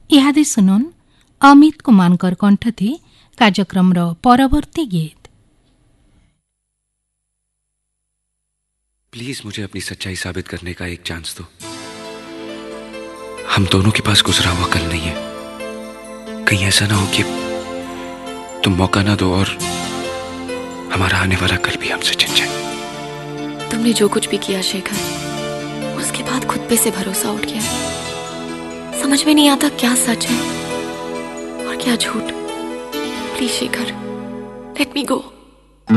इहादे सुनुन अमित कुमार कंठ थी कार्यक्रम परवर्ती गीत। प्लीज मुझे अपनी सच्चाई साबित करने का एक चांस दो। हम दोनों के पास गुजरा हुआ कल नहीं है। कहीं ऐसा ना हो कि तुम मौका ना दो और हमारा आने वाला कल भी हमसे छिन जाए। तुमने जो कुछ भी किया शेखर, उसके बाद खुद पे से भरोसा उठ गया। समझ में नहीं आता क्या सच है और क्या झूठ। Please Shekhar, let me go.